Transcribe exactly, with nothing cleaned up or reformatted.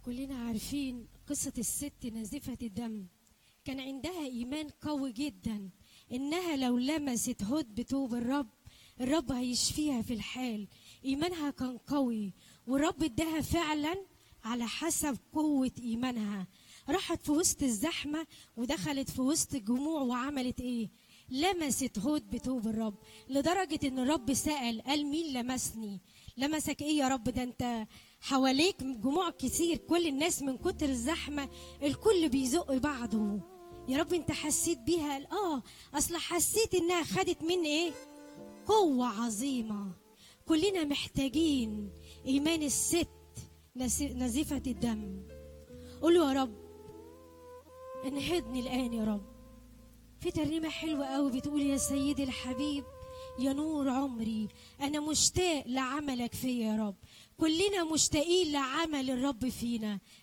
كلنا عارفين قصة الست نازفة الدم. كان عندها إيمان قوي جدا إنها لو لمست هد بتوب الرب الرب هيشفيها في الحال. إيمانها كان قوي والرب اداها فعلا على حسب قوة إيمانها. راحت في وسط الزحمة ودخلت في وسط الجموع وعملت إيه؟ لمست هود بتوب الرب، لدرجة إن الرب سأل قال مين لمسني؟ لمسك إيه يا رب؟ ده أنت حواليك جموع كتير، كل الناس من كتر الزحمة الكل بيزق بعضه. يا رب أنت حسيت بيها؟ قال آه، أصل حسيت إنها خدت مني إيه؟ قوة عظيمة. كلنا محتاجين إيمان الست نزيفة الدم. قولوا يا رب انهضني الآن يا رب. في ترنيمة حلوة قوي بتقول يا سيدي الحبيب يا نور عمري أنا مشتاق لعملك فيا يا رب. كلنا مشتاقين لعمل الرب فينا.